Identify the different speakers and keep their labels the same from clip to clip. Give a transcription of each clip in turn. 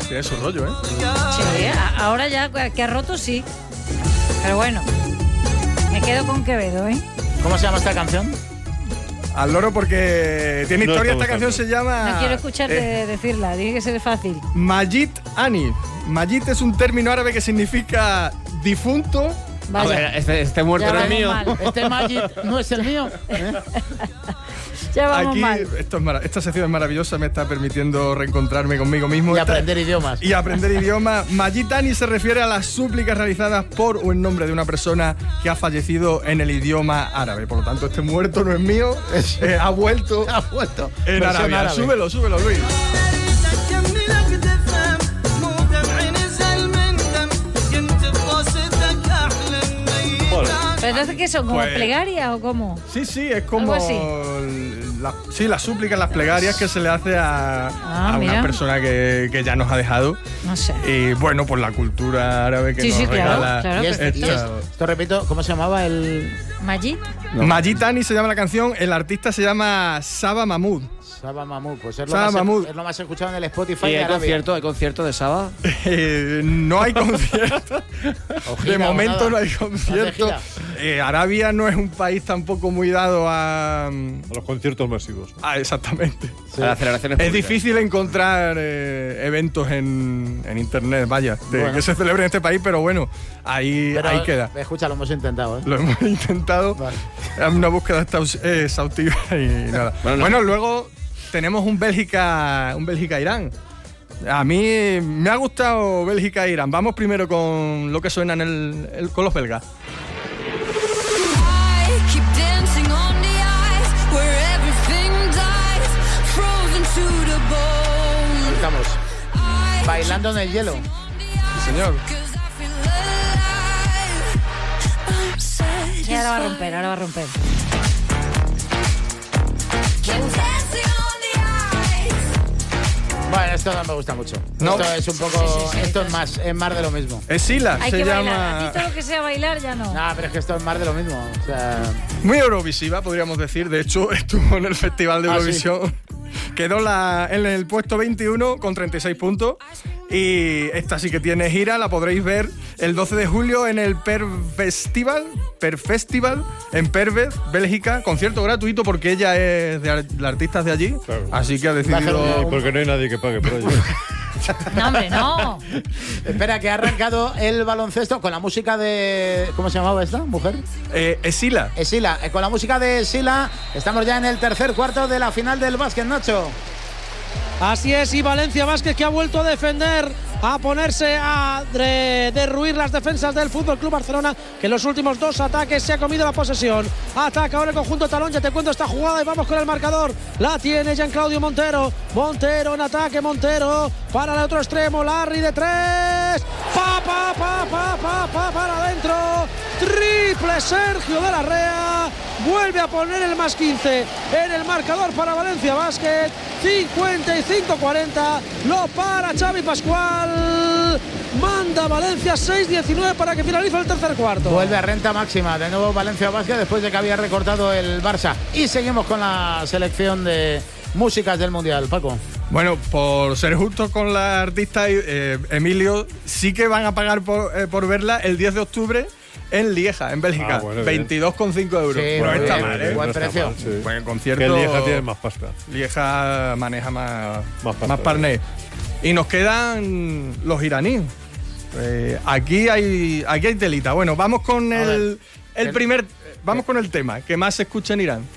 Speaker 1: Tiene su rollo, ¿eh?
Speaker 2: Sí, ahora ya que ha roto, sí. Pero bueno, me quedo con Quevedo, ¿eh?
Speaker 3: ¿Cómo se llama esta canción?
Speaker 1: Al loro porque tiene
Speaker 4: No
Speaker 1: historia.
Speaker 4: estamos
Speaker 1: Esta canción se llama...
Speaker 2: No quiero escucharte decirla, tiene que ser fácil.
Speaker 1: Majid Ani. Majid es un término árabe que significa difunto.
Speaker 2: Vaya.
Speaker 3: A ver, este muerto
Speaker 2: Ya
Speaker 3: no es
Speaker 2: vamos
Speaker 3: mío.
Speaker 2: mal.
Speaker 3: Este Magic no es el mío.
Speaker 2: Ya vamos
Speaker 1: Aquí,
Speaker 2: mal.
Speaker 1: esta sección es maravillosa, me está permitiendo reencontrarme conmigo mismo.
Speaker 3: Y aprender idiomas.
Speaker 1: Y aprender idiomas. Majid Ani se refiere a las súplicas realizadas por o en nombre de una persona que ha fallecido en el idioma árabe. Por lo tanto, este muerto no es mío, ha vuelto
Speaker 3: Ha vuelto.
Speaker 1: en
Speaker 3: Versión
Speaker 1: Arabia.
Speaker 3: árabe.
Speaker 1: Súbelo, Luis.
Speaker 2: ¿Pero entonces qué son? ¿Como
Speaker 1: Pues-
Speaker 2: plegarias o cómo?
Speaker 1: Sí, es como
Speaker 2: Algo así.
Speaker 1: las súplicas, las plegarias que se le hace a una
Speaker 2: mira.
Speaker 1: persona que ya nos ha dejado.
Speaker 2: No sé.
Speaker 1: Y bueno, pues la cultura árabe que
Speaker 2: Sí,
Speaker 1: nos
Speaker 2: sí, claro,
Speaker 1: regala.
Speaker 2: claro.
Speaker 3: Y
Speaker 2: Perfecto.
Speaker 3: esto repito, ¿cómo se llamaba el...?
Speaker 2: Majid.
Speaker 1: Majid Ani se llama la canción, el artista se llama Saba Mahmoud.
Speaker 3: Saba Mahmoud, pues es
Speaker 1: Saba Mahmoud.
Speaker 3: es lo más escuchado en el Spotify
Speaker 5: ¿Y
Speaker 3: de
Speaker 5: hay
Speaker 3: Arabia.
Speaker 5: concierto de Saba?
Speaker 1: No hay concierto.
Speaker 3: O gira,
Speaker 1: De
Speaker 3: o
Speaker 1: momento
Speaker 3: nada.
Speaker 1: no hay
Speaker 3: ¿No
Speaker 1: concierto.
Speaker 3: hace
Speaker 1: Arabia no es un país tampoco muy dado a...
Speaker 4: A los conciertos masivos.
Speaker 1: Exactamente.
Speaker 5: A las celebraciones
Speaker 1: Es
Speaker 5: públicas.
Speaker 1: difícil encontrar eventos en internet, vaya,
Speaker 3: Bueno.
Speaker 1: que se celebren en este país, pero bueno, ahí queda.
Speaker 3: Escucha, lo hemos intentado, ¿eh?
Speaker 1: Lo hemos intentado.
Speaker 3: Vale.
Speaker 1: Es una búsqueda exhaustiva y nada. Bueno, luego tenemos un Bélgica-Irán. A mí me ha gustado Bélgica-Irán. Vamos primero con lo que suena con los belgas.
Speaker 3: Estamos bailando en el hielo.
Speaker 1: Sí, señor.
Speaker 2: Y ahora va a romper.
Speaker 3: Bueno, esto no me gusta mucho.
Speaker 1: No.
Speaker 3: Esto es un poco...
Speaker 2: Sí,
Speaker 3: esto es más de lo mismo.
Speaker 1: Sila
Speaker 2: Hay
Speaker 1: se
Speaker 2: que bailar.
Speaker 1: llama.
Speaker 2: A ti todo lo que sea bailar ya no.
Speaker 3: No, pero es que esto es más de lo mismo. O sea,
Speaker 1: Muy eurovisiva, podríamos decir. De hecho, estuvo en el Festival de
Speaker 3: Ah,
Speaker 1: Eurovisión. Quedó en el puesto 21 con 36 puntos. Y esta sí que tiene gira, la podréis ver el 12 de julio en el Per Festival en Pervez, Bélgica. Concierto gratuito porque ella es la artista de allí.
Speaker 4: Claro.
Speaker 1: Así que ha
Speaker 3: Va a hacer
Speaker 1: decidido...
Speaker 4: Porque no hay nadie que pague por ello.
Speaker 2: No, hombre, no.
Speaker 3: espera, que ha arrancado el baloncesto con la música de... ¿Cómo se llamaba esta mujer?
Speaker 1: Sila.
Speaker 3: Sila. Con la música de Sila estamos ya en el tercer cuarto de la final del básquet, Nacho.
Speaker 6: Así es, y Valencia Vázquez que ha vuelto a defender, a ponerse a derruir las defensas del Fútbol Club Barcelona, que en los últimos dos ataques se ha comido la posesión. Ataca ahora el conjunto talón, ya te cuento esta jugada y vamos con el marcador. La tiene Jean-Claudio Montero. Montero en ataque, Montero para el otro extremo, Larry de tres. Para adentro. Triple Sergio de la Rea. Vuelve a poner el más 15 en el marcador para Valencia Basket. 55-40. Lo para Xavi Pascual. Manda Valencia 6-19 para que finalice el tercer cuarto.
Speaker 3: Vuelve a renta máxima. De nuevo Valencia Basket después de que había recortado el Barça. Y seguimos con la selección de músicas del Mundial, Paco.
Speaker 1: Bueno, por ser justos con la artista, Emilio, sí que van a pagar por verla el 10 de octubre en Lieja, en Bélgica.
Speaker 4: Ah, bueno, bien.
Speaker 1: 22,5 euros.
Speaker 3: Sí,
Speaker 1: no
Speaker 3: muy
Speaker 1: está
Speaker 3: bien,
Speaker 1: mal, ¿eh?
Speaker 3: buen
Speaker 4: No está
Speaker 3: precio.
Speaker 4: mal, sí.
Speaker 1: Buen concierto.
Speaker 4: Que el Lieja tiene más pasta.
Speaker 1: Lieja maneja más
Speaker 4: pasta,
Speaker 1: parné. Y nos quedan los iraníes. Aquí hay telita. Bueno, vamos con vamos con el tema que más se escucha en Irán.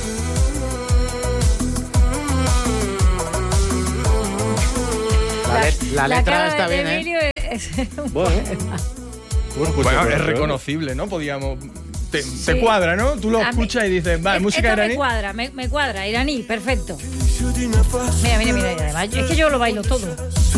Speaker 3: La letra
Speaker 2: cara
Speaker 3: está
Speaker 2: de
Speaker 3: bien, ¿eh?
Speaker 2: Emilio es
Speaker 4: Bueno,
Speaker 1: Bueno, es
Speaker 4: ¿eh?
Speaker 1: reconocible, ¿no? Podíamos... Te cuadra, ¿no? Tú lo
Speaker 2: A mí-
Speaker 1: escuchas y dices, va, música
Speaker 2: Esta
Speaker 1: iraní.
Speaker 2: me cuadra, iraní, perfecto. Mira, además, es que yo lo bailo todo.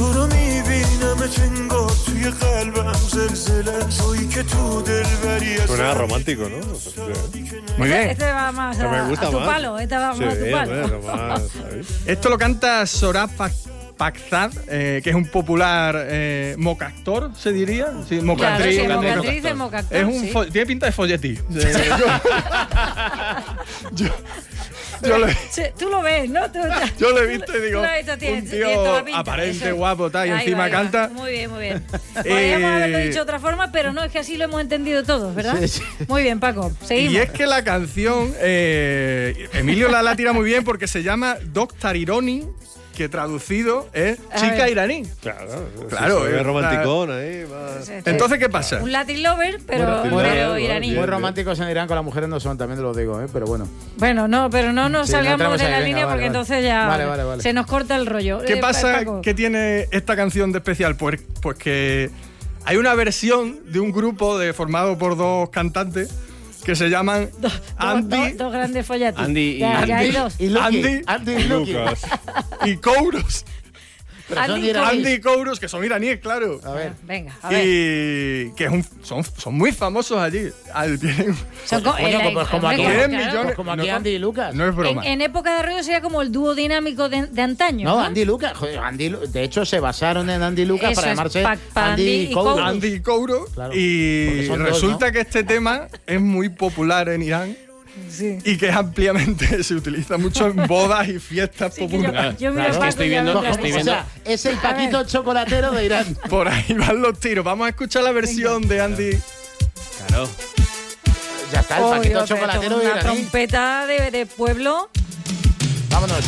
Speaker 4: Suena romántico, ¿no?
Speaker 1: Muy bien.
Speaker 2: Este va más
Speaker 4: Pero me gusta
Speaker 2: a tu
Speaker 4: más.
Speaker 2: palo, este va
Speaker 4: Sí,
Speaker 2: más a tu palo.
Speaker 4: bueno, más, ¿sabes?
Speaker 1: Esto lo canta Sorab Pakzad, que es un popular mocactor, se diría. Sí,
Speaker 2: Claro,
Speaker 1: mocatriz.
Speaker 2: sí,
Speaker 1: mocatriz.
Speaker 2: mocatriz de mocactor,
Speaker 1: Es
Speaker 2: sí.
Speaker 1: tiene pinta de folletí. Yo lo,
Speaker 2: Tú lo ves, ¿no?
Speaker 1: yo lo he visto y digo,
Speaker 2: Tú lo has visto, tiene
Speaker 1: un
Speaker 2: toda la
Speaker 1: tío
Speaker 2: pinta,
Speaker 1: aparente,
Speaker 2: eso.
Speaker 1: guapo, tal, y
Speaker 2: Ahí
Speaker 1: encima
Speaker 2: va, ahí va.
Speaker 1: canta.
Speaker 2: Muy bien, muy bien. Podríamos haberlo dicho de otra forma, pero no, es que así lo hemos entendido todos, ¿verdad?
Speaker 3: Sí, sí.
Speaker 2: Muy bien, Paco. Seguimos.
Speaker 1: Y es que la canción, Emilio la tira muy bien porque se llama Doctor Ironi, que traducido es
Speaker 2: A
Speaker 1: chica
Speaker 2: ver.
Speaker 1: iraní.
Speaker 4: Claro,
Speaker 1: es
Speaker 4: es romanticón ahí. Va.
Speaker 1: Entonces, ¿qué pasa?
Speaker 2: Un Latin lover, pero
Speaker 3: Muy
Speaker 2: iraní.
Speaker 3: Muy románticos en Irán con las mujeres no son, también te lo digo, pero bueno.
Speaker 2: Bueno, no, pero no nos
Speaker 3: Sí, no
Speaker 2: salgamos
Speaker 3: entramos
Speaker 2: de
Speaker 3: ahí,
Speaker 2: la
Speaker 3: venga,
Speaker 2: línea
Speaker 3: vale,
Speaker 2: porque
Speaker 3: vale.
Speaker 2: entonces ya
Speaker 3: Vale.
Speaker 2: se nos corta el rollo.
Speaker 1: ¿Qué pasa?
Speaker 2: Paco.
Speaker 1: ¿Qué tiene esta canción de especial? Pues que hay una versión de un grupo formado por dos cantantes que se llaman Andy
Speaker 2: Dos grandes follatis.
Speaker 5: Andy y-
Speaker 2: Ya hay dos.
Speaker 3: Y Lucky.
Speaker 1: Andy
Speaker 3: Andy y Lucky.
Speaker 4: Lucas.
Speaker 1: y Kouros.
Speaker 3: Pero son
Speaker 2: Andy
Speaker 3: iraníes.
Speaker 1: Andy y Kouros, que son iraníes, claro.
Speaker 3: A ver.
Speaker 2: Venga, a ver.
Speaker 1: Y que son muy famosos allí. Tienen,
Speaker 2: Son
Speaker 3: Coño, pues como aquí,
Speaker 1: Tienen
Speaker 2: claro.
Speaker 1: millones.
Speaker 3: pues como aquí Andy y Lucas.
Speaker 1: no es broma.
Speaker 2: En época de ruido sería como el dúo dinámico de antaño.
Speaker 3: No,
Speaker 2: ¿no?
Speaker 3: Andy y Lucas. Joder, de hecho, se basaron en Andy y Lucas
Speaker 2: Eso
Speaker 3: para
Speaker 2: es,
Speaker 3: llamarse
Speaker 2: pa'
Speaker 3: Andy
Speaker 2: Andy
Speaker 3: y
Speaker 2: y
Speaker 3: Kouros.
Speaker 2: Kouros.
Speaker 1: Andy y Kouros.
Speaker 3: Claro,
Speaker 1: Y
Speaker 3: porque son dos,
Speaker 1: resulta
Speaker 3: ¿no?
Speaker 1: que este tema es muy popular en Irán.
Speaker 2: Sí.
Speaker 1: Y que ampliamente se utiliza mucho en bodas y fiestas
Speaker 2: Sí, que
Speaker 1: populares.
Speaker 2: yo miro
Speaker 3: Claro,
Speaker 2: a
Speaker 3: es que
Speaker 2: Paco
Speaker 5: estoy
Speaker 2: y ya
Speaker 5: viendo-
Speaker 2: veo
Speaker 3: O
Speaker 5: estoy
Speaker 2: clarísimo.
Speaker 5: viendo-
Speaker 3: sea, es el Paquito chocolatero de Irán.
Speaker 1: Por ahí van los tiros. Vamos a escuchar la versión de Andy.
Speaker 5: Claro.
Speaker 3: Ya está, el
Speaker 2: Oh,
Speaker 3: Paquito
Speaker 2: Dios, pero
Speaker 3: chocolatero
Speaker 2: esto
Speaker 3: de
Speaker 2: es una
Speaker 3: Irán.
Speaker 2: trompeta de pueblo.
Speaker 3: Vámonos.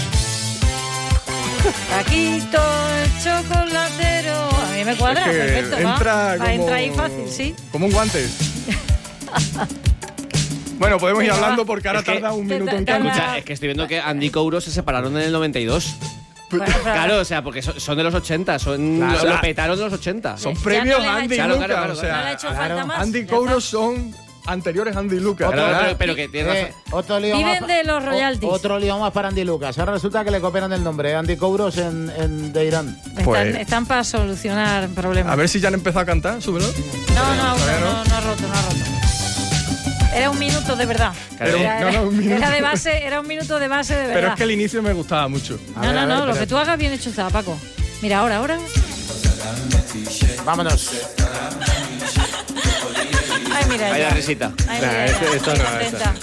Speaker 2: Paquito, el chocolatero. A mí me cuadra,
Speaker 1: Es que
Speaker 2: perfecto. ¿va?
Speaker 1: entra como,
Speaker 2: Entra ahí fácil, sí.
Speaker 1: Como un guante. Bueno, podemos ir
Speaker 2: Venga,
Speaker 1: hablando
Speaker 2: va.
Speaker 1: porque ahora
Speaker 5: Es que-
Speaker 1: tarda un
Speaker 2: Te-
Speaker 1: minuto en
Speaker 2: te-
Speaker 1: cada.
Speaker 5: Escucha, es que estoy viendo que Andy y Kouros se separaron en el 92.
Speaker 2: Bueno, pero-
Speaker 5: Claro, o sea, porque son de los 80,
Speaker 1: Claro.
Speaker 5: lo petaron de los 80.
Speaker 1: Son
Speaker 2: Ya
Speaker 1: premios
Speaker 2: no le ha
Speaker 1: Andy y
Speaker 2: hecho-
Speaker 1: Lucas.
Speaker 5: Claro,
Speaker 1: o sea,
Speaker 2: no le ha hecho
Speaker 3: claro,
Speaker 2: falta más.
Speaker 1: Andy y
Speaker 2: ya
Speaker 1: Kouros
Speaker 2: está.
Speaker 1: son anteriores a Andy y Lucas.
Speaker 3: Otro-
Speaker 1: ¿verdad?
Speaker 5: pero que tienes razón.
Speaker 3: Otro lío
Speaker 2: Viven
Speaker 3: más
Speaker 2: de los royalties.
Speaker 3: Otro lío más para Andy Lucas. Ahora resulta que le copiaron el nombre, Andy Kouros de Irán.
Speaker 1: Pues-
Speaker 2: Están para solucionar problemas.
Speaker 1: A ver si ya han empezado a cantar, súbelo.
Speaker 2: No, aún
Speaker 1: todavía
Speaker 2: no ha roto. Era un minuto de verdad.
Speaker 5: Claro.
Speaker 1: No, un minuto.
Speaker 2: Era de base, era un minuto de base de verdad.
Speaker 1: Pero es que el inicio me gustaba mucho.
Speaker 3: A ver, a ver,
Speaker 2: lo
Speaker 3: espérate.
Speaker 2: que tú hagas bien hecho está, Paco. Mira, ahora.
Speaker 3: Vámonos.
Speaker 2: Ay, mira.
Speaker 5: Vaya
Speaker 2: ya.
Speaker 5: risita.
Speaker 2: Ay,
Speaker 4: Nah,
Speaker 2: mira,
Speaker 4: esto
Speaker 2: ya,
Speaker 4: no,
Speaker 2: qué contenta.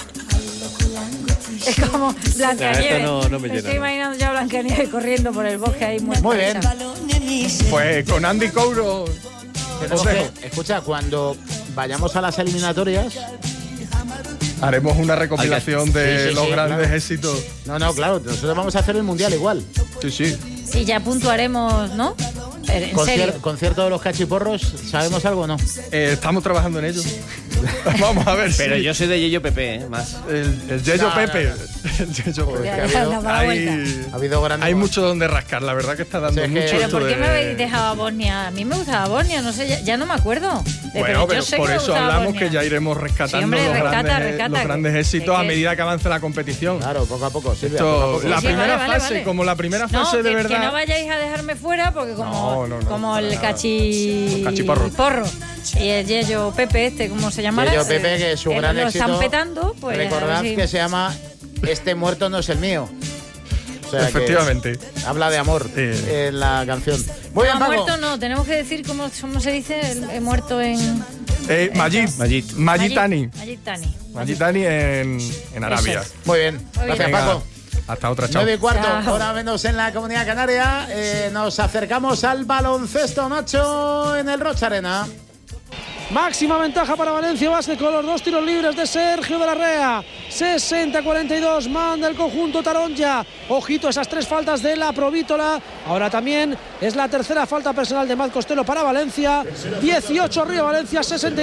Speaker 2: Es como Blancanieves.
Speaker 4: esta no me
Speaker 2: Me estoy
Speaker 4: llena.
Speaker 2: imaginando ya a Blancanieves corriendo por el bosque ahí muy
Speaker 3: Muy bien.
Speaker 1: Pues con Andy Kouros.
Speaker 3: Tenemos que- escucha, cuando vayamos a las eliminatorias.
Speaker 1: Haremos una recopilación de
Speaker 3: Sí, sí,
Speaker 1: los
Speaker 3: sí,
Speaker 1: grandes
Speaker 3: claro.
Speaker 1: éxitos.
Speaker 3: No, claro, nosotros vamos a hacer el mundial igual.
Speaker 1: Sí, sí.
Speaker 2: Y ya puntuaremos, ¿no? En serio.
Speaker 3: Concierto de los cachiporros, ¿sabemos algo o no?
Speaker 1: Estamos trabajando en ello. Vamos a ver
Speaker 5: Pero
Speaker 1: si
Speaker 5: yo soy de Yello Pepe, más.
Speaker 1: el Yeyo
Speaker 3: No,
Speaker 1: Pepe.
Speaker 3: no,
Speaker 1: El Yeyo
Speaker 3: Joder,
Speaker 1: Pepe.
Speaker 3: que ha habido-
Speaker 2: la mala vuelta.
Speaker 3: Ha habido grandes.
Speaker 1: Hay mucho donde rascar, la verdad que está dando
Speaker 3: Sí, es que-
Speaker 1: mucho
Speaker 2: Pero
Speaker 1: esto
Speaker 2: ¿por qué
Speaker 1: de-
Speaker 2: me habéis dejado a Bosnia? A mí me gustaba Bosnia, no sé, ya no me acuerdo.
Speaker 1: Bueno, pero
Speaker 2: yo sé
Speaker 1: por
Speaker 2: que me
Speaker 1: eso
Speaker 2: gustaba
Speaker 1: hablamos
Speaker 2: Bosnia.
Speaker 1: que ya iremos rescatando
Speaker 2: Sí, hombre,
Speaker 1: los,
Speaker 2: rescata,
Speaker 1: los grandes éxitos
Speaker 2: que-
Speaker 1: a medida que avance la competición.
Speaker 3: Claro, poco a poco, Silvia,
Speaker 1: Esto-
Speaker 3: poco a poco.
Speaker 1: la
Speaker 2: Sí,
Speaker 1: primera
Speaker 2: vale,
Speaker 1: fase,
Speaker 2: vale.
Speaker 1: como la primera
Speaker 2: No,
Speaker 1: fase de
Speaker 2: que
Speaker 1: verdad.
Speaker 2: no vayáis a dejarme fuera porque como,
Speaker 1: No,
Speaker 2: como
Speaker 1: para
Speaker 2: el
Speaker 1: nada.
Speaker 2: cachiporro
Speaker 1: Cachiporro.
Speaker 2: y el Yeyo Pepe este, ¿cómo se llamará?
Speaker 3: Yeyo Pepe, que es su gran
Speaker 2: lo
Speaker 3: éxito.
Speaker 2: están petando, pues a ver
Speaker 3: Recordad
Speaker 2: si-
Speaker 3: que se llama Este muerto no es el mío. O sea que
Speaker 1: Efectivamente.
Speaker 3: habla de amor
Speaker 1: Sí.
Speaker 3: en la canción. Muy bien,
Speaker 2: No,
Speaker 3: Paco.
Speaker 2: muerto no, tenemos que decir cómo se dice el muerto en...
Speaker 1: Majid. Majitani. Majitani en Arabia.
Speaker 2: es.
Speaker 3: Muy bien.
Speaker 2: Muy
Speaker 3: Gracias,
Speaker 2: bien.
Speaker 3: Paco.
Speaker 1: Hasta otra, chao.
Speaker 3: 9:15,
Speaker 2: Chao.
Speaker 3: hora menos en la Comunidad Canaria. Nos acercamos al baloncesto, Nacho, en el Rocha Arena.
Speaker 6: Máxima ventaja para Valencia Basket con los dos tiros libres de Sergio de la Rea. 60-42, manda el conjunto Taronja. Ojito esas tres faltas de la Provítola. Ahora también es la tercera falta personal de Matt Costello para Valencia. 18 arriba Valencia,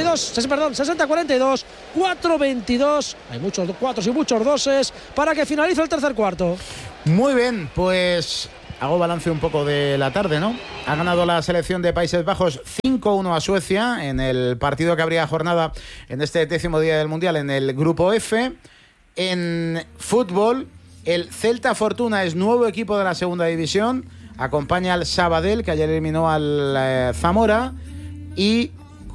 Speaker 6: 60-42, 4-22. Hay muchos cuatros y muchos doses para que finalice el tercer cuarto.
Speaker 3: Muy bien, pues hago balance un poco de la tarde, ¿no? Ha ganado la selección de Países Bajos 5-1 a Suecia en el partido que abría jornada en este 10º día del Mundial en el Grupo F. En fútbol, el Celta Fortuna es nuevo equipo de la segunda división. Acompaña al Sabadell, que ayer eliminó al Zamora. Y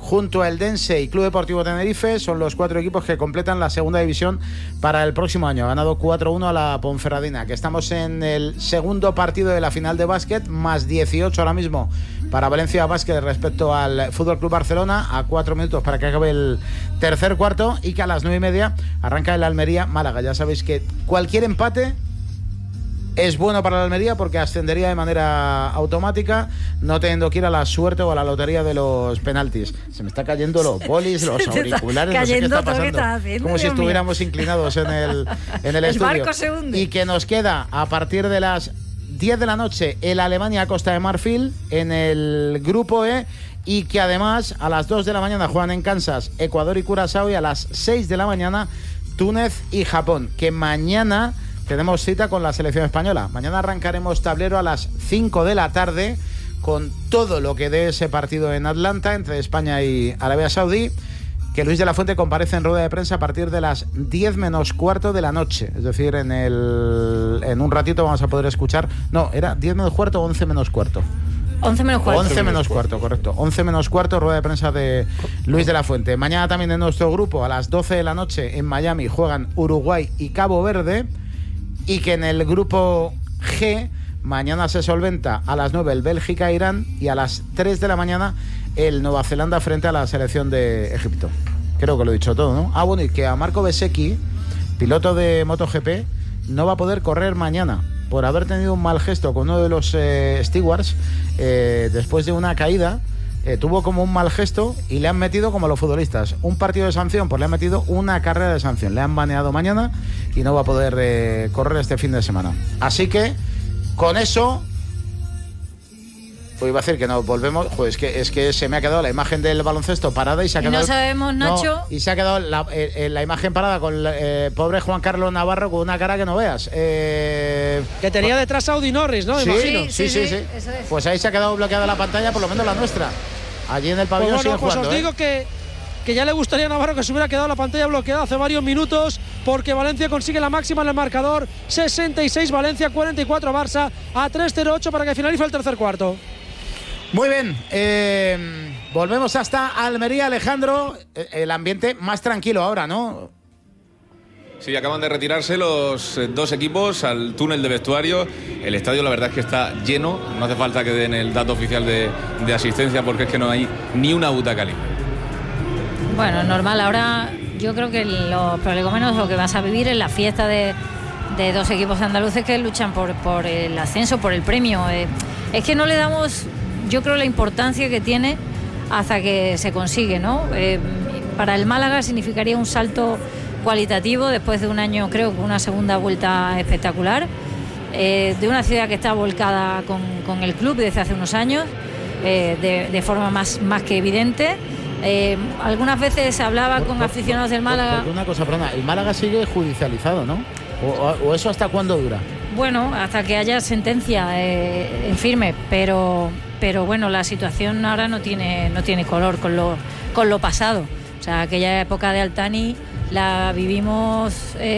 Speaker 3: junto a Eldense y Club Deportivo Tenerife, son los 4 equipos que completan la segunda división para el próximo año. Ha ganado 4-1 a la Ponferradina, que estamos en el segundo partido de la final de básquet, más 18 ahora mismo para Valencia Básquet respecto al FC Barcelona, a 4 minutos para que acabe el tercer cuarto, y que a las 9:30 arranca el Almería-Málaga. Ya sabéis que cualquier empate es bueno para la Almería porque ascendería de manera automática, no teniendo que ir a la suerte o a la lotería de los penaltis. Se me está cayendo los bolis, los auriculares, no sé qué está pasando.
Speaker 2: Haciendo,
Speaker 3: como si estuviéramos inclinados en el estudio.
Speaker 2: Barco se hunde.
Speaker 3: Y que nos queda a partir de las 10 de la noche el Alemania-Costa de Marfil en el grupo E, y que además a las 2 de la mañana juegan en Kansas Ecuador y Curazao, y a las 6 de la mañana Túnez y Japón. Que mañana tenemos cita con la selección española. Mañana arrancaremos tablero a las 5 de la tarde con todo lo que dé ese partido en Atlanta entre España y Arabia Saudí, que Luis de la Fuente comparece en rueda de prensa a partir de las 10 menos cuarto de la noche. Es decir, en un ratito vamos a poder escuchar... No, ¿era 10 menos cuarto o 11 menos cuarto?
Speaker 2: 11 menos cuarto.
Speaker 3: 11 menos cuarto, correcto. 11 menos cuarto, rueda de prensa de Luis de la Fuente. Mañana también en nuestro grupo, a las 12 de la noche, en Miami, juegan Uruguay y Cabo Verde. Y que en el grupo G mañana se solventa a las 9 el Bélgica-Irán, y a las 3 de la mañana el Nueva Zelanda frente a la selección de Egipto. Creo que lo he dicho todo, ¿no? Ah, bueno, y que a Marco Bezzecchi, piloto de MotoGP, no va a poder correr mañana por haber tenido un mal gesto con uno de los stewards después de una caída. Tuvo como un mal gesto y le han metido, como los futbolistas, un partido de sanción, pues le han metido una carrera de sanción. Le han baneado mañana y no va a poder correr este fin de semana. Así que, con eso, pues iba a decir que no volvemos. Pues es que se me ha quedado la imagen del baloncesto parada y se ha quedado...
Speaker 2: No sabemos, Nacho.
Speaker 3: No, y se ha quedado la imagen parada con el pobre Juan Carlos Navarro con una cara que no veas.
Speaker 6: Que tenía detrás a Audi Norris, ¿no?
Speaker 3: Sí,
Speaker 6: Imagino.
Speaker 3: sí.
Speaker 2: Eso es.
Speaker 3: Pues ahí se ha quedado bloqueada la pantalla, por lo menos la nuestra. Allí en el pabellón
Speaker 6: Pues bueno,
Speaker 3: siguen
Speaker 6: pues
Speaker 3: jugando,
Speaker 6: os digo que ya le gustaría a Navarro que se hubiera quedado la pantalla bloqueada hace varios minutos, porque Valencia consigue la máxima en el marcador. 66 Valencia, 44 Barça, a 3-0-8 para que finalice el tercer cuarto.
Speaker 3: Muy bien, volvemos hasta Almería, Alejandro. El ambiente más tranquilo ahora, ¿no?
Speaker 7: Sí, acaban de retirarse los dos equipos al túnel de vestuario. El estadio, la verdad es que está lleno. No hace falta que den el dato oficial de asistencia, porque es que no hay ni una butaca libre.
Speaker 2: Bueno, normal. Ahora yo creo que los prolegómenos lo que vas a vivir es la fiesta de dos equipos andaluces que luchan por el ascenso, por el premio. Es que no le damos, yo creo, la importancia que tiene hasta que se consigue, ¿no? Para el Málaga significaría un salto cualitativo después de un año, creo que una segunda vuelta espectacular, de una ciudad que está volcada con el club desde hace unos años, de forma más que evidente. Algunas veces se hablaba con aficionados del Málaga.
Speaker 3: Porque una cosa, perdona, el Málaga sigue judicializado, ¿no? ¿O eso hasta cuándo dura?
Speaker 2: Bueno, hasta que haya sentencia en firme, pero bueno, la situación ahora no tiene color con lo pasado. O sea, aquella época de Altani la vivimos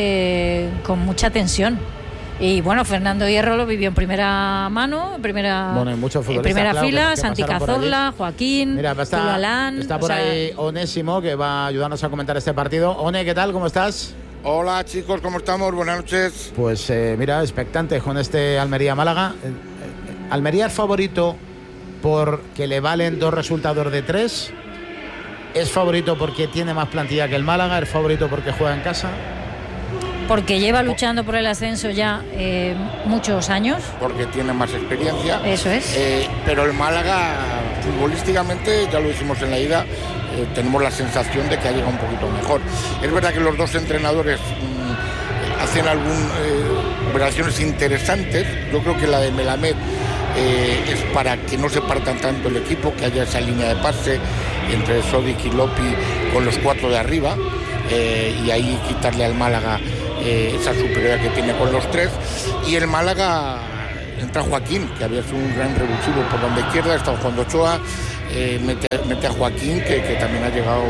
Speaker 2: con mucha tensión. Y bueno, Fernando Hierro lo vivió en primera mano, en primera fila, Santi Cazorla, Joaquín, Julio Alán.
Speaker 3: Está por ahí Onésimo, que va a ayudarnos a comentar este partido. One, ¿qué tal? ¿Cómo estás?
Speaker 8: Hola chicos, ¿cómo estamos? Buenas noches.
Speaker 3: Pues mira, expectantes con este Almería-Málaga. ¿Almería es favorito porque le valen 2 resultados de 3? ¿Es favorito porque tiene más plantilla que el Málaga? ¿Es favorito porque juega en casa?
Speaker 2: Porque lleva luchando por el ascenso ya muchos años.
Speaker 8: Porque tiene más experiencia.
Speaker 2: Eso es.
Speaker 8: Pero el Málaga, futbolísticamente, ya lo dijimos en la ida, tenemos la sensación de que ha llegado un poquito mejor. Es verdad que los dos entrenadores hacen algunas operaciones interesantes. Yo creo que la de Melamed es para que no se partan tanto el equipo, que haya esa línea de pase entre Sodic y Lopi con los 4 de arriba, y ahí quitarle al Málaga esa superioridad que tiene con los 3. Y el Málaga entra Joaquín, que había sido un gran revulsivo por banda izquierda, está jugando Ochoa, mete a Joaquín, que también ha llegado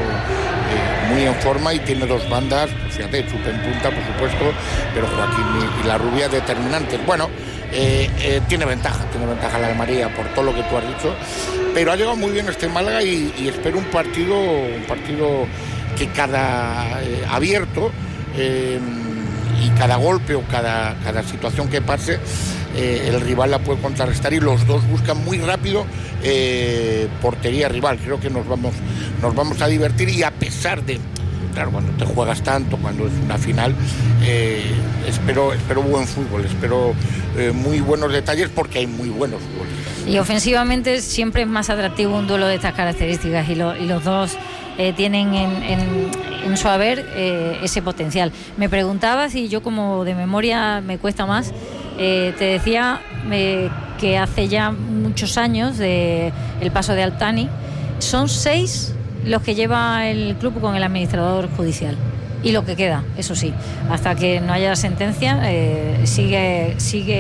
Speaker 8: muy en forma y tiene 2 bandas, fíjate, chupa en punta, por supuesto, pero Joaquín y la rubia determinantes. Bueno, tiene ventaja la Almería por todo lo que tú has dicho, Pero ha llegado muy bien este Málaga y espero un partido que cada abierto y cada golpe o cada situación que pase, el rival la puede contrarrestar y los dos buscan muy rápido portería rival. Creo que nos vamos a divertir y a pesar de, claro, cuando te juegas tanto, cuando es una final, espero buen fútbol, espero muy buenos detalles porque hay muy buenos futbolistas.
Speaker 2: Y ofensivamente siempre es más atractivo un duelo de estas características y los dos tienen en su haber ese potencial. Me preguntabas y yo como de memoria me cuesta más, te decía que hace ya muchos años el paso de Altani, son 6 los que lleva el club con el administrador judicial. Y lo que queda, eso sí, hasta que no haya sentencia, sigue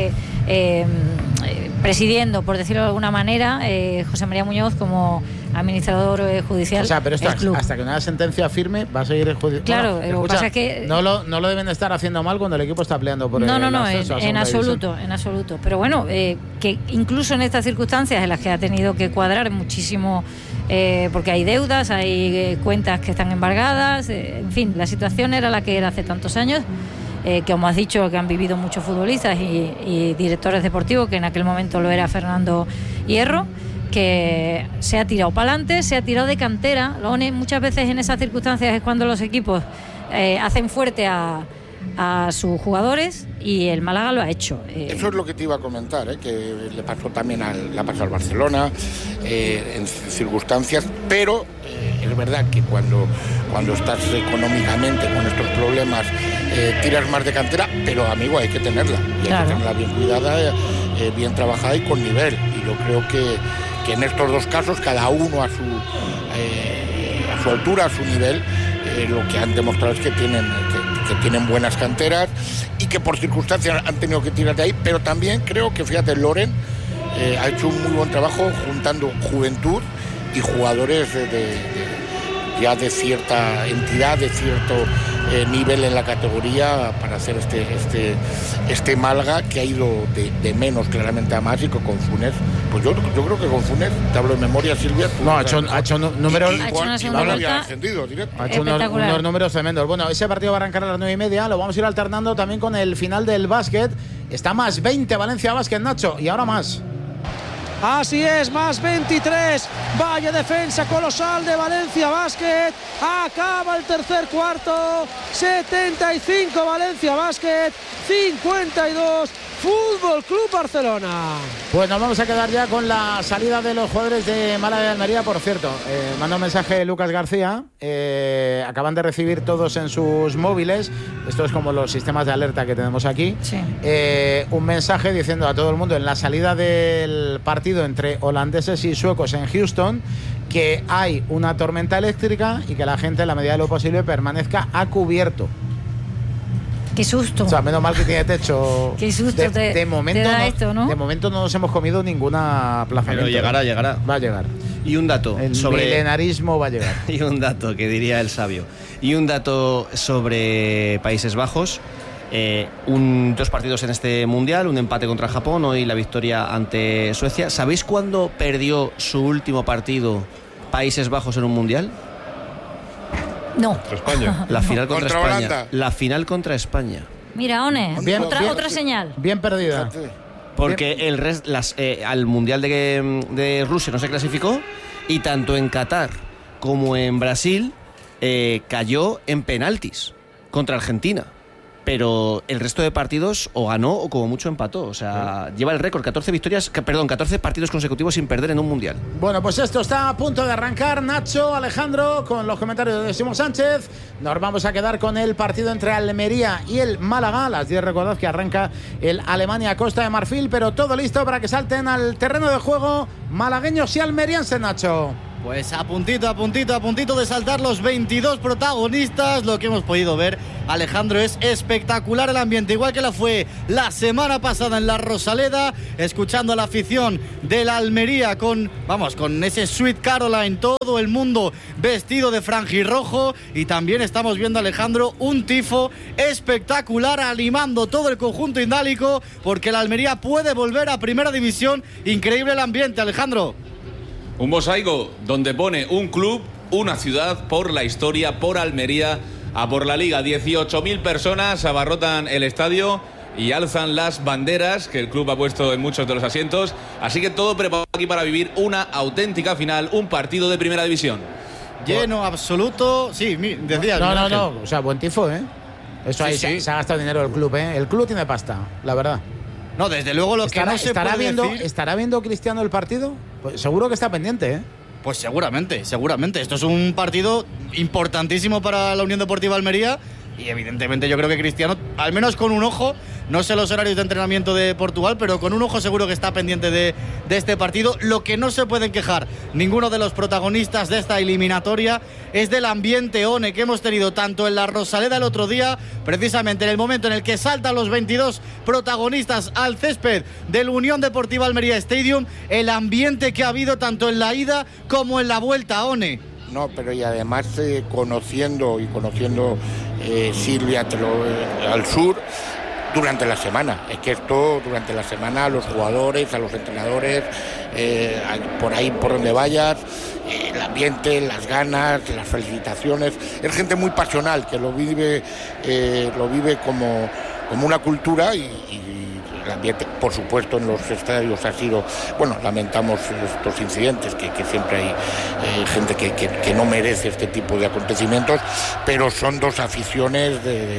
Speaker 2: presidiendo, por decirlo de alguna manera, José María Muñoz como administrador judicial.
Speaker 3: O sea, pero esto
Speaker 2: club.
Speaker 3: hasta que no haya sentencia firme va a seguir el judicial.
Speaker 2: Claro,
Speaker 3: bueno,
Speaker 2: lo que pasa es que
Speaker 3: no lo deben estar haciendo mal cuando el equipo está peleando por el ascenso a
Speaker 2: en
Speaker 3: segunda
Speaker 2: en absoluto. Pero bueno, que incluso en estas circunstancias en las que ha tenido que cuadrar muchísimo, porque hay deudas, hay cuentas que están embargadas, en fin, la situación era la que era hace tantos años. Que como has dicho, que han vivido muchos futbolistas y directores deportivos, que en aquel momento lo era Fernando Hierro, que se ha tirado para adelante, se ha tirado de cantera. Muchas veces en esas circunstancias es cuando los equipos hacen fuerte a sus jugadores y el Málaga lo ha hecho.
Speaker 8: Eso es lo que te iba a comentar, que le pasó también al Barcelona en circunstancias, pero es verdad que cuando estás económicamente con estos problemas tiras más de cantera, pero amigo, hay que tenerla, y hay que tenerla bien cuidada, bien trabajada y con nivel. Y yo creo que en estos dos casos, cada uno a su altura, a su nivel, lo que han demostrado es que tienen buenas canteras y que por circunstancias han tenido que tirar de ahí, pero también creo que, fíjate, Loren ha hecho un muy buen trabajo juntando juventud y jugadores ya de cierta entidad, de cierto nivel en la categoría, para hacer este Málaga que ha ido de menos claramente a más, y que con Funes, pues yo creo que con Funes, te hablo de memoria, Silvia,
Speaker 3: ha hecho números,
Speaker 2: ha hecho
Speaker 3: unos números tremendos. Bueno, ese partido va a arrancar a las 9:30, lo vamos a ir alternando también con el final del básquet. Está más 20 Valencia Básquet, Nacho, y ahora más.
Speaker 6: Así es, más 23. Vaya defensa colosal de Valencia Básquet. Acaba el tercer cuarto. 75 Valencia Básquet, 52 Fútbol Club Barcelona.
Speaker 3: Pues nos vamos a quedar ya con la salida de los jugadores de Málaga y Almería. Por cierto, manda un mensaje Lucas García. Acaban de recibir todos en sus móviles, esto es como los sistemas de alerta que tenemos aquí,
Speaker 2: sí.
Speaker 3: Un mensaje diciendo a todo el mundo en la salida del partido entre holandeses y suecos en Houston que hay una tormenta eléctrica y que la gente, en la medida de lo posible, permanezca a cubierto.
Speaker 2: Qué susto.
Speaker 3: O sea, menos mal que tiene techo.
Speaker 2: Qué susto
Speaker 3: de momento
Speaker 2: te da
Speaker 3: no,
Speaker 2: esto, ¿no?
Speaker 3: De momento no nos hemos comido ninguna plazamiento.
Speaker 5: Pero llegará.
Speaker 3: Va a llegar.
Speaker 5: Y un dato
Speaker 3: el
Speaker 5: sobre...
Speaker 3: milenarismo va a llegar.
Speaker 5: Y un dato, que diría el sabio. Y un dato sobre Países Bajos. 2 partidos en este Mundial, un empate contra Japón, hoy la victoria ante Suecia. ¿Sabéis cuándo perdió su último partido Países Bajos en un Mundial?
Speaker 2: No.
Speaker 4: Contra España.
Speaker 5: La final contra España.
Speaker 8: Holanda.
Speaker 5: La final contra España.
Speaker 2: Mira, One, otra señal.
Speaker 3: Bien perdida.
Speaker 5: Porque al Mundial de Rusia no se clasificó, y tanto en Qatar como en Brasil cayó en penaltis contra Argentina. Pero el resto de partidos o ganó o como mucho empató. O sea, lleva el récord, 14 partidos consecutivos sin perder en un Mundial.
Speaker 3: Bueno, pues esto está a punto de arrancar. Nacho, Alejandro, con los comentarios de Simón Sánchez. Nos vamos a quedar con el partido entre Almería y el Málaga. A las 10 recordad que arranca el Alemania-Costa de Marfil, pero todo listo para que salten al terreno de juego malagueños y almerienses, Nacho.
Speaker 9: Pues a puntito de saltar los 22 protagonistas. Lo que hemos podido ver, Alejandro, es espectacular el ambiente, igual que la fue la semana pasada en la Rosaleda, escuchando a la afición de la Almería con ese Sweet Caroline, todo el mundo vestido de franjirrojo, y también estamos viendo, Alejandro, un tifo espectacular animando todo el conjunto indálico, porque la Almería puede volver a Primera División. Increíble el ambiente, Alejandro.
Speaker 7: Un mosaico donde pone un club, una ciudad, por la historia, por Almería, a por la Liga. 18.000 personas abarrotan el estadio y alzan las banderas que el club ha puesto en muchos de los asientos. Así que todo preparado aquí para vivir una auténtica final, un partido de primera división.
Speaker 9: Lleno, absoluto. Sí, decía.
Speaker 3: No. O sea, buen tifo, ¿eh? Eso ahí
Speaker 9: sí.
Speaker 3: Se ha gastado dinero el club, ¿eh? El club tiene pasta, la verdad.
Speaker 9: No, desde luego lo que no se puede decir...
Speaker 3: ¿Estará viendo Cristiano el partido? Pues seguro que está pendiente, ¿eh?
Speaker 9: Pues seguramente. Esto es un partido importantísimo para la Unión Deportiva Almería y evidentemente yo creo que Cristiano, al menos con un ojo, no sé los horarios de entrenamiento de Portugal, pero con un ojo seguro que está pendiente de este partido. Lo que no se pueden quejar ninguno de los protagonistas de esta eliminatoria es del ambiente ONE que hemos tenido tanto en la Rosaleda el otro día, precisamente en el momento en el que saltan los 22 protagonistas al césped del Unión Deportiva Almería Stadium, el ambiente que ha habido tanto en la ida como en la vuelta, ONE.
Speaker 8: No, pero y además conociendo Silvia al sur durante la semana. Es que esto durante la semana a los jugadores, a los entrenadores, por ahí por donde vayas, el ambiente, las ganas, las felicitaciones. Es gente muy pasional que lo vive como una cultura y el ambiente, por supuesto, en los estadios ha sido, bueno, lamentamos estos incidentes, que siempre hay gente que no merece este tipo de acontecimientos, pero son dos aficiones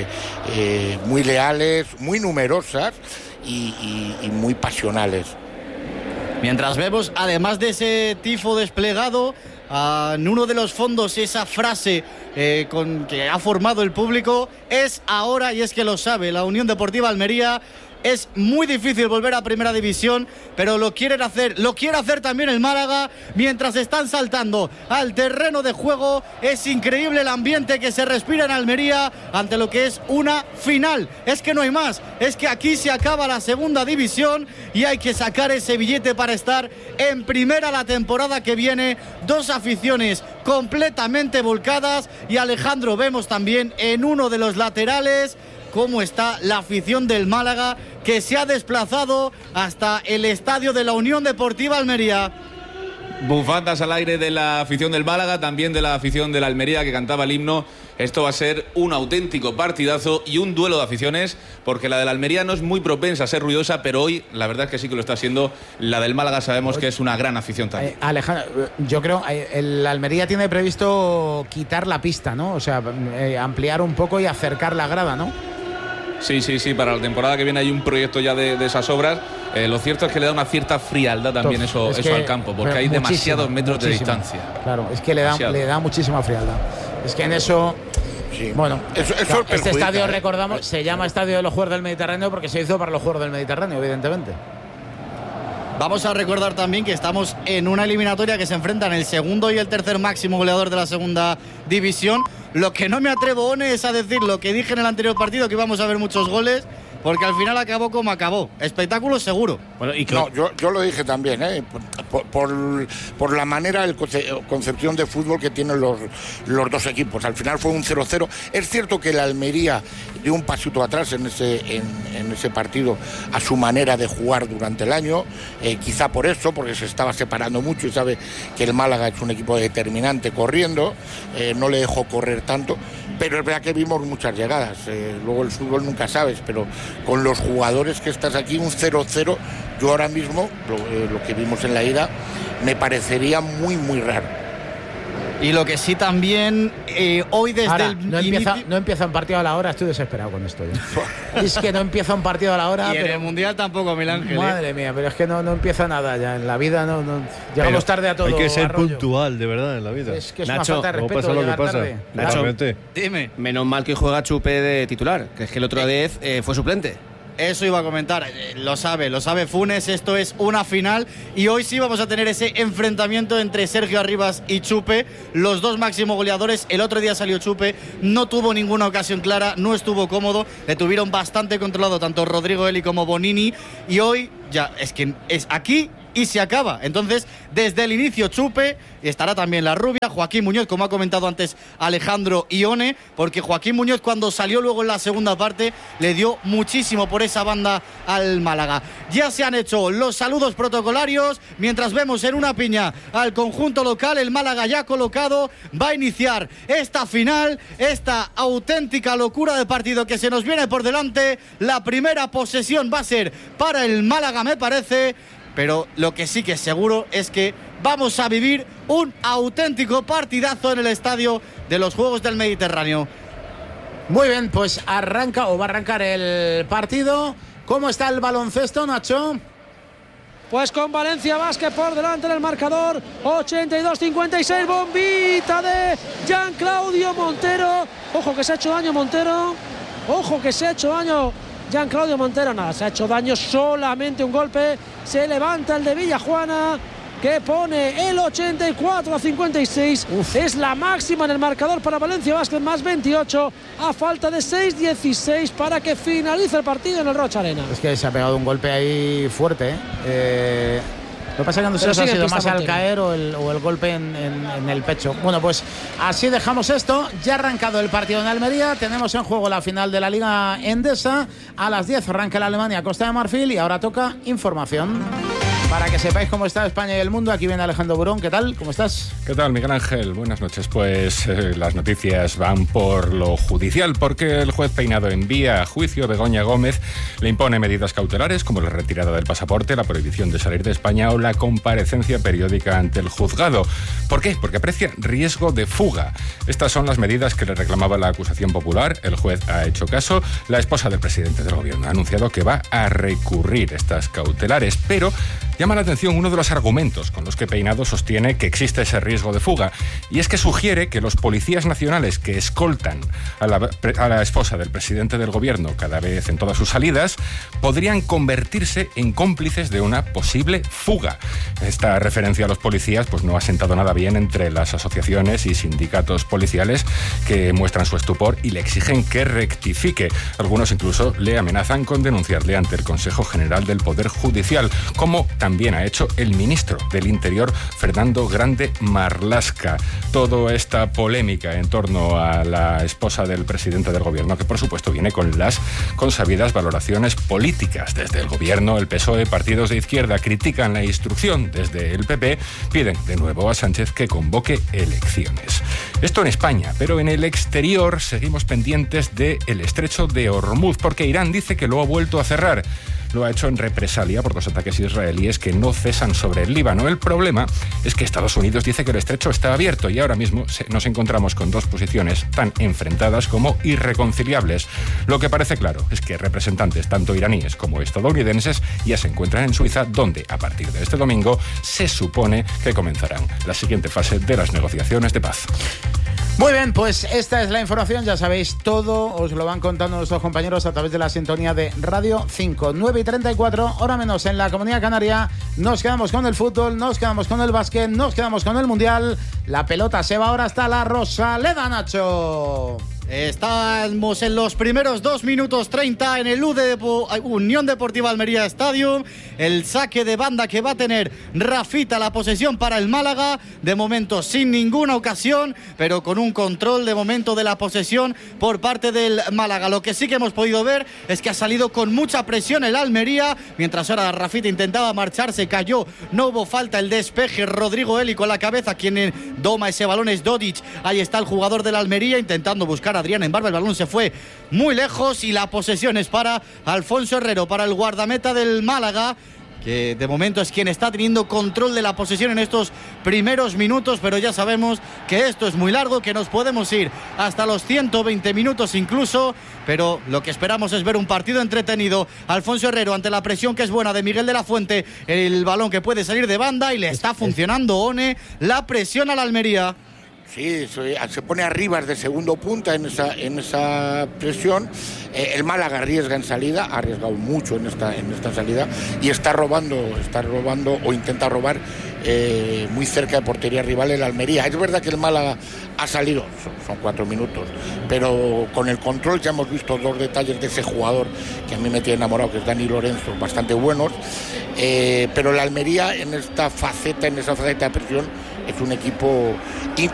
Speaker 8: muy leales, muy numerosas y muy pasionales.
Speaker 9: Mientras vemos, además de ese tifo desplegado, en uno de los fondos esa frase que ha formado el público es ahora, y es que lo sabe la Unión Deportiva Almería. Es muy difícil volver a Primera División, pero lo quiere hacer también el Málaga mientras están saltando al terreno de juego. Es increíble el ambiente que se respira en Almería ante lo que es una final. Es que no hay más, es que aquí se acaba la Segunda División y hay que sacar ese billete para estar en Primera la temporada que viene. Dos aficiones completamente volcadas y Alejandro, vemos también en uno de los laterales cómo está la afición del Málaga, que se ha desplazado hasta el estadio de la Unión Deportiva Almería.
Speaker 7: Bufandas al aire de la afición del Málaga, también de la afición de la Almería que cantaba el himno. Esto va a ser un auténtico partidazo y un duelo de aficiones, porque la de la Almería no es muy propensa a ser ruidosa, pero hoy la verdad es que sí que lo está siendo. La del Málaga sabemos que es una gran afición también.
Speaker 3: Alejandro, yo creo el Almería tiene previsto quitar la pista, ¿no? O sea, ampliar un poco y acercar la grada, ¿no?
Speaker 7: Sí, para la temporada que viene hay un proyecto ya de esas obras. Lo cierto es que le da una cierta frialdad también eso al campo, porque hay demasiados metros de distancia.
Speaker 3: Claro, es que le da muchísima frialdad. Es que en eso... Sí. Bueno, este estadio, recordamos, se llama Estadio de los Juegos del Mediterráneo porque se hizo para los Juegos del Mediterráneo, evidentemente.
Speaker 9: Vamos a recordar también que estamos en una eliminatoria que se enfrentan el segundo y el tercer máximo goleador de la Segunda División. Lo que no me atrevo, One, es a decir lo que dije en el anterior partido, que íbamos a ver muchos goles, porque al final acabó como acabó. Espectáculo seguro.
Speaker 8: Bueno, no, yo lo dije también, por la manera, concepción de fútbol que tienen los dos equipos. Al final fue un 0-0. Es cierto que la Almería dio un pasito atrás en ese partido a su manera de jugar durante el año, quizá por eso, porque se estaba separando mucho y sabe que el Málaga es un equipo determinante corriendo, no le dejó correr tanto, pero es verdad que vimos muchas llegadas. Luego el fútbol nunca sabes, pero con los jugadores que estás aquí, un 0-0, yo ahora mismo, lo que vimos en la ida, me parecería muy, muy raro.
Speaker 9: Y lo que sí también, hoy desde
Speaker 3: ahora,
Speaker 9: el
Speaker 3: no empieza un partido a la hora, estoy desesperado con esto. Es que no empieza un partido a la hora.
Speaker 9: Y en el Mundial tampoco, Miguel Ángel.
Speaker 3: Madre mía, pero es que no empieza nada ya. En la vida no llegamos tarde a todo.
Speaker 4: Hay que ser
Speaker 3: arroyo.
Speaker 4: puntual, de verdad, en la vida.
Speaker 3: Es que es
Speaker 5: Nacho,
Speaker 3: una falta de respeto llegar tarde.
Speaker 5: Nacho,
Speaker 9: dime.
Speaker 5: Menos mal que juega Chupe de titular, que es que el otro día fue suplente.
Speaker 9: Eso iba a comentar, lo sabe Funes, esto es una final y hoy sí vamos a tener ese enfrentamiento entre Sergio Arribas y Chupe, los dos máximos goleadores. El otro día salió Chupe, no tuvo ninguna ocasión clara, no estuvo cómodo, le tuvieron bastante controlado tanto Rodrigo Eli como Bonini, y hoy ya es que es aquí y se acaba. Entonces, desde el inicio Chupe, estará también la rubia, Joaquín Muñoz, como ha comentado antes Alejandro Ione, porque Joaquín Muñoz cuando salió luego en la segunda parte le dio muchísimo por esa banda al Málaga. Ya se han hecho los saludos protocolarios, mientras vemos en una piña al conjunto local, el Málaga ya colocado, va a iniciar esta final, esta auténtica locura de partido que se nos viene por delante. La primera posesión va a ser para el Málaga, me parece, pero lo que sí que es seguro es que vamos a vivir un auténtico partidazo en el estadio de los Juegos del Mediterráneo.
Speaker 3: Muy bien, pues arranca o va a arrancar el partido. ¿Cómo está el baloncesto, Nacho?
Speaker 6: Pues con Valencia Basket por delante del marcador, 82-56, bombita de Gianclaudio Montero. Ojo que se ha hecho daño Montero, ojo que se ha hecho daño Gianclaudio Montero. Nada, se ha hecho daño, solamente un golpe. Se levanta el de Villajuana, que pone el 84-56. Es la máxima en el marcador para Valencia Basket, más 28 a falta de 6-16 para que finalice el partido en el Rocha Arena.
Speaker 3: Es que se ha pegado un golpe ahí fuerte, ¿eh? Lo que pasa es que no sé si ha sido más al caer o el golpe en el pecho. Bueno, pues así dejamos esto. Ya ha arrancado el partido en Almería. Tenemos en juego la final de la Liga Endesa. A las 10 arranca la Alemania Costa de Marfil y ahora toca información. Para que sepáis cómo está España y el mundo, aquí viene Alejandro Burón. ¿Qué tal? ¿Cómo estás?
Speaker 10: ¿Qué tal, Miguel Ángel? Buenas noches. Pues las noticias van por lo judicial, porque el juez Peinado envía a juicio a Begoña Gómez, le impone medidas cautelares como la retirada del pasaporte, la prohibición de salir de España o la comparecencia periódica ante el juzgado. ¿Por qué? Porque aprecia riesgo de fuga. Estas son las medidas que le reclamaba la acusación popular. El juez ha hecho caso. La esposa del presidente del gobierno ha anunciado que va a recurrir estas cautelares, pero llama la atención uno de los argumentos con los que Peinado sostiene que existe ese riesgo de fuga, y es que sugiere que los policías nacionales que escoltan a la esposa del presidente del gobierno cada vez en todas sus salidas podrían convertirse en cómplices de una posible fuga. Esta referencia a los policías pues no ha sentado nada bien entre las asociaciones y sindicatos policiales, que muestran su estupor y le exigen que rectifique. Algunos incluso le amenazan con denunciarle ante el Consejo General del Poder Judicial, como también ha hecho el ministro del Interior, Fernando Grande Marlaska. Toda esta polémica en torno a la esposa del presidente del gobierno, que por supuesto viene con las consabidas valoraciones políticas. Desde el gobierno, el PSOE, partidos de izquierda critican la instrucción. Desde el PP piden de nuevo a Sánchez que convoque elecciones. Esto en España, pero en el exterior seguimos pendientes del estrecho de Hormuz, porque Irán dice que lo ha vuelto a cerrar. Lo ha hecho en represalia por los ataques israelíes que no cesan sobre el Líbano. El problema es que Estados Unidos dice que el estrecho está abierto y ahora mismo nos encontramos con dos posiciones tan enfrentadas como irreconciliables. Lo que parece claro es que representantes tanto iraníes como estadounidenses ya se encuentran en Suiza, donde a partir de este domingo se supone que comenzarán la siguiente fase de las negociaciones de paz.
Speaker 3: Muy bien, pues esta es la información, ya sabéis todo, os lo van contando nuestros compañeros a través de la sintonía de Radio 5, 9:34, hora menos en la Comunidad Canaria. Nos quedamos con el fútbol, nos quedamos con el básquet, nos quedamos con el Mundial. La pelota se va ahora hasta la Rosaleda, Nacho.
Speaker 9: Estamos en los primeros 2 minutos 30 en el Unión Deportiva Almería Stadium. El saque de banda que va a tener Rafita, la posesión para el Málaga. De momento sin ninguna ocasión, pero con un control de momento de la posesión por parte del Málaga. Lo que sí que hemos podido ver es que ha salido con mucha presión el Almería. Mientras ahora Rafita intentaba marcharse, cayó, no hubo falta, el despeje. Rodrigo Eli con la cabeza, quien doma ese balón es Dodic. Ahí está el jugador del Almería intentando buscar a Adrián en barba, el balón se fue muy lejos y la posesión es para Alfonso Herrero, para el guardameta del Málaga, que de momento es quien está teniendo control de la posesión en estos primeros minutos, pero ya sabemos que esto es muy largo, que nos podemos ir hasta los 120 minutos incluso, pero lo que esperamos es ver un partido entretenido. Alfonso Herrero ante la presión que es buena de Miguel de la Fuente, el balón que puede salir de banda y le está funcionando One, la presión al Almería.
Speaker 8: Sí, se pone arriba de segundo punta en esa presión. El Málaga arriesga en salida, ha arriesgado mucho en esta salida y está robando o intenta robar muy cerca de portería rival el Almería. Es verdad que el Málaga ha salido, son 4 minutos, pero con el control ya hemos visto 2 detalles de ese jugador que a mí me tiene enamorado, que es Dani Lorenzo, bastante buenos, pero el Almería en esa faceta de presión es un equipo